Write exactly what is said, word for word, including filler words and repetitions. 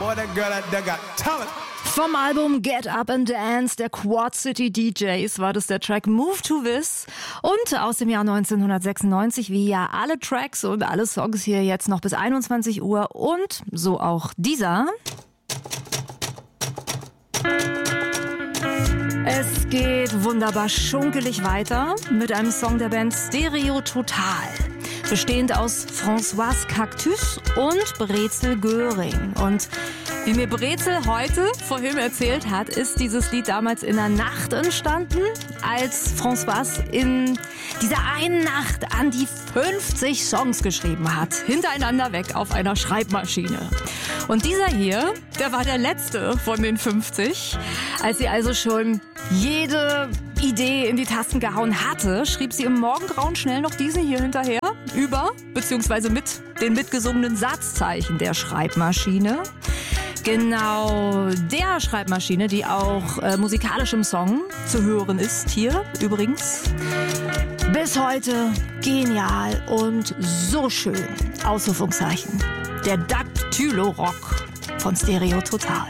Vom Album Get Up and Dance der Quad City D Js war das der Track Move to This. Und aus dem Jahr neunzehnhundertsechsundneunzig, wie ja alle Tracks und alle Songs hier jetzt noch bis einundzwanzig Uhr. Und so auch dieser. Es geht wunderbar schunkelig weiter mit einem Song der Band Stereo Total. Bestehend aus Françoise Cactus und Brezel Göring. Und wie mir Brezel heute vorhin erzählt hat, ist dieses Lied damals in der Nacht entstanden, als Françoise in dieser einen Nacht an die fünfzig Songs geschrieben hat. Hintereinander weg auf einer Schreibmaschine. Und dieser hier, der war der letzte von den fünfzig. Als sie also schon jede Idee in die Tasten gehauen hatte, schrieb sie im Morgengrauen schnell noch diesen hier hinterher über, beziehungsweise mit den mitgesungenen Satzzeichen der Schreibmaschine. Genau der Schreibmaschine, die auch äh, musikalisch im Song zu hören ist, hier übrigens. Bis heute genial und so schön. Ausrufungszeichen. Der Daktylo-Rock von Stereo Total.